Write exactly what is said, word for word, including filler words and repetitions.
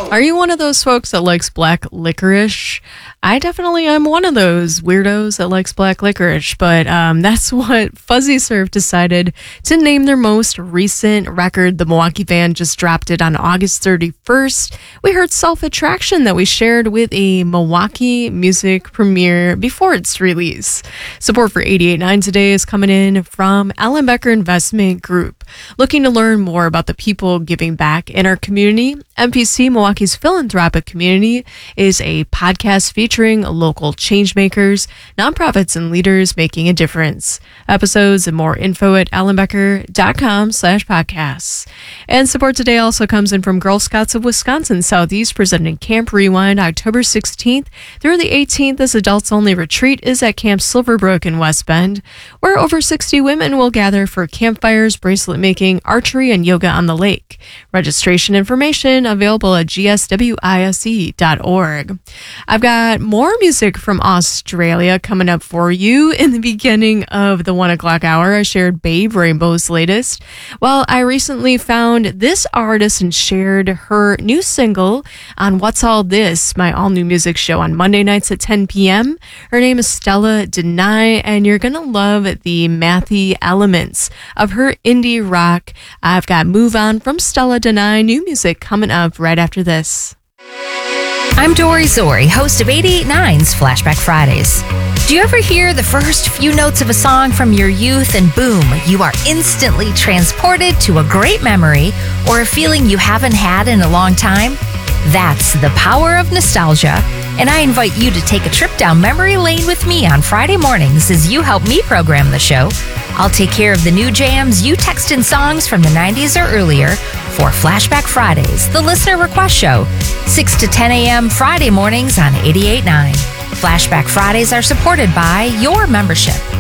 Are you one of those folks that likes black licorice? I definitely am one of those weirdos that likes black licorice, but um, that's what Fuzzy Surf decided to name their most recent record. The Milwaukee band just dropped it on August thirty-first. We heard Self-Attraction that we shared with a Milwaukee music premiere before its release. Support for eighty-eight point nine today is coming in from Ellenbecker Investment Group. Looking to learn more about the people giving back in our community, M P C Milwaukee's Philanthropic Community is a podcast featuring local changemakers, nonprofits, and leaders making a difference. Episodes and more info at ellenbecker.com slash podcasts. And support today also comes in from Girl Scouts of Wisconsin Southeast, presenting Camp Rewind October sixteenth through the eighteenth. This adults-only retreat is at Camp Silverbrook in West Bend, where over sixty women will gather for campfires, bracelet making, archery, and yoga on the lake. Registration information available at g s w i s e dot org. I've got more music from Australia coming up for you. In the beginning of the one o'clock hour, I shared Babe Rainbow's latest. Well, I recently found this artist and shared her new single on What's All This, my all-new music show on Monday nights at ten p.m. Her name is Stella Deny, and you're going to love the mathy elements of her indie rock. I've got Move On from Stella Deny, new music coming up right after this. I'm Dory Zori, host of eighty-eight point nine's Flashback Fridays. Do you ever hear the first few notes of a song from your youth and boom, you are instantly transported to a great memory or a feeling you haven't had in a long time? That's the power of nostalgia, and I invite you to take a trip down memory lane with me on Friday mornings as you help me program the show. I'll take care of the new jams you text in songs from the nineties or earlier for Flashback Fridays, the listener request show, six to ten a.m. Friday mornings on eighty-eight point nine. Flashback Fridays are supported by your membership.